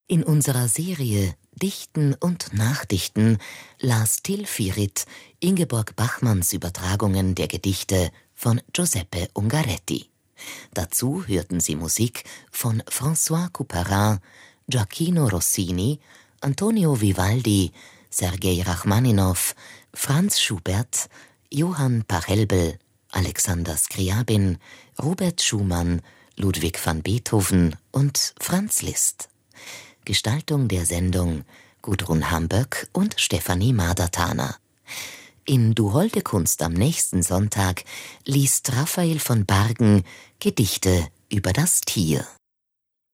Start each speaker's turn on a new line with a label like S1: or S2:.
S1: In unserer Serie Dichten und Nachdichten las Till Virit Ingeborg Bachmanns Übertragungen der Gedichte von Giuseppe Ungaretti. Dazu hörten Sie Musik von François Couperin, Gioacchino Rossini, Antonio Vivaldi, Sergei Rachmaninow, Franz Schubert, Johann Pachelbel, Alexander Scriabin, Robert Schumann, Ludwig van Beethoven und Franz Liszt. Gestaltung der Sendung Gudrun Hamböck und Stefanie Madertaner. In Du holde Kunst am nächsten Sonntag liest Raphael von Bargen Gedichte über das Tier.